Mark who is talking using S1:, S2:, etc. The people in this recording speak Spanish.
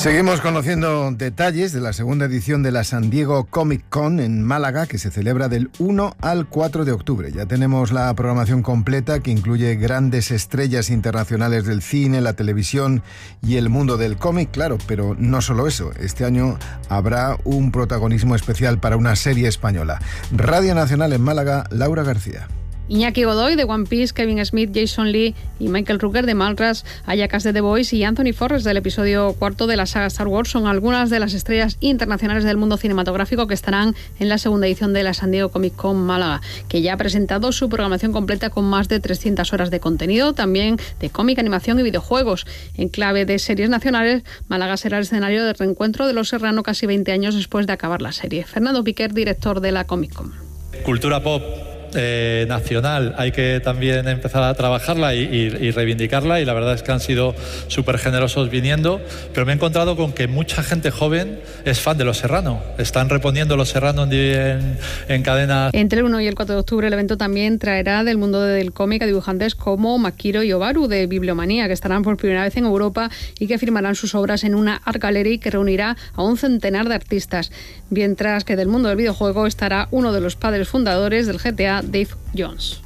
S1: Seguimos conociendo detalles de la segunda edición de la San Diego Comic Con en Málaga, que se celebra del 1 al 4 de octubre. Ya tenemos la programación completa, que incluye grandes estrellas internacionales del cine, la televisión y el mundo del cómic, claro, pero no solo eso. Este año habrá un protagonismo especial para una serie española. Radio Nacional en Málaga, Laura García.
S2: Iñaki Godoy de One Piece, Kevin Smith, Jason Lee y Michael Rooker de Mallrats, Aya Cash de The Boys y Anthony Forrest del episodio 4 de la saga Star Wars son algunas de las estrellas internacionales del mundo cinematográfico que estarán en la segunda edición de la San Diego Comic Con Málaga, que ya ha presentado su programación completa con más de 300 horas de contenido, también de cómic, animación y videojuegos. En clave de series nacionales, Málaga será el escenario del reencuentro de Los Serrano casi 20 años después de acabar la serie. Fernando Piquer, director de la Comic Con.
S3: Cultura pop nacional, hay que también empezar a trabajarla y reivindicarla, y la verdad es que han sido súper generosos viniendo, pero me he encontrado con que mucha gente joven es fan de Los Serrano, están reponiendo Los Serrano en cadenas.
S2: Entre el 1 y el 4 de octubre el evento también traerá del mundo del cómic a dibujantes como Makiro y Obaru de Bibliomanía, que estarán por primera vez en Europa y que firmarán sus obras en una Art Gallery que reunirá a un centenar de artistas, mientras que del mundo del videojuego estará uno de los padres fundadores del GTA, Dave Jones.